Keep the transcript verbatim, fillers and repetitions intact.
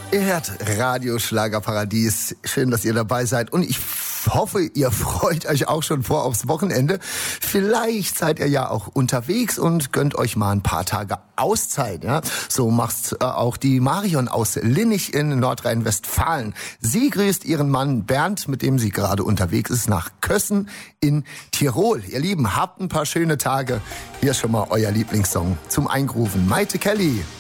Ihr hört Radio Schlagerparadies. Schön, dass ihr dabei seid. Und ich hoffe, ihr freut euch auch schon vor aufs Wochenende. Vielleicht seid ihr ja auch unterwegs und gönnt euch mal ein paar Tage Auszeit. Ja? So macht's äh, auch die Marion aus Linnich in Nordrhein-Westfalen. Sie grüßt ihren Mann Bernd, mit dem sie gerade unterwegs ist, nach Kössen in Tirol. Ihr Lieben, habt ein paar schöne Tage. Hier ist schon mal euer Lieblingssong zum Eingrooven. Maite Kelly.